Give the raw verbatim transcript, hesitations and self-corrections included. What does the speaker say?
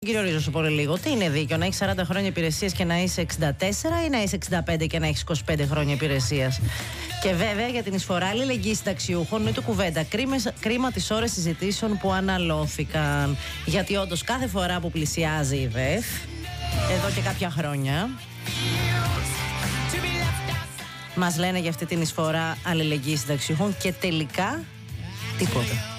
Κύριο Ρίζο, σου πολύ λίγο. Τι είναι δίκαιο, να έχει σαράντα χρόνια υπηρεσίας και να είσαι εξήντα τέσσερα ή να είσαι εξήντα πέντε και να έχει είκοσι πέντε χρόνια υπηρεσίας? Και βέβαια για την εισφορά αλληλεγγύης συνταξιούχων είναι το κουβέντα. Κρίμα, κρίμα τις ώρες συζητήσεων που αναλώθηκαν. Γιατί όντως κάθε φορά που πλησιάζει η ΔΕΘ, εδώ και κάποια χρόνια, μας λένε για αυτή την εισφορά αλληλεγγύης συνταξιούχων και τελικά τίποτα.